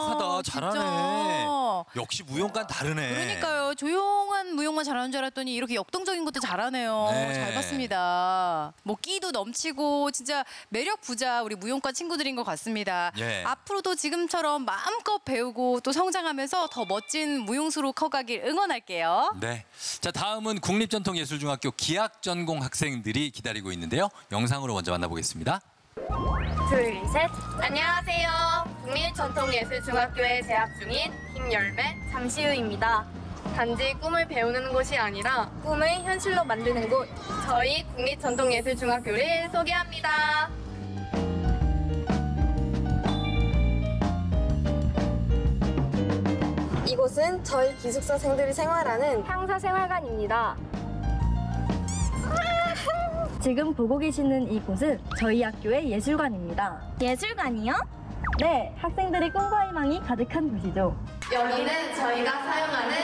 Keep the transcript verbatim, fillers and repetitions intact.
똑똑하다. 잘하네. 진짜. 역시 무용과는 다르네. 그러니까요. 조용한 무용만 잘하는 줄 알았더니 이렇게 역동적인 것도 잘하네요. 네. 잘 봤습니다. 뭐 끼도 넘치고 진짜 매력 부자 우리 무용과 친구들인 것 같습니다. 예. 앞으로도 지금처럼 마음껏 배우고 또 성장하면서 더 멋진 무용수로 커가길 응원할게요. 네. 자, 다음은 국립전통예술중학교 기악전공 학생들이 기다리고 있는데요. 영상으로 먼저 만나보겠습니다. 둘, 셋. 안녕하세요. 국립전통예술중학교에 재학 중인 김열배, 장시우입니다. 단지 꿈을 배우는 곳이 아니라 꿈을 현실로 만드는 곳, 저희 국립전통예술중학교를 소개합니다. 이곳은 저희 기숙사생들이 생활하는 향사생활관입니다. 지금 보고 계시는 이곳은 저희 학교의 예술관입니다. 예술관이요? 네, 학생들의 꿈과 희망이 가득한 곳이죠. 여기는 저희가 사용하는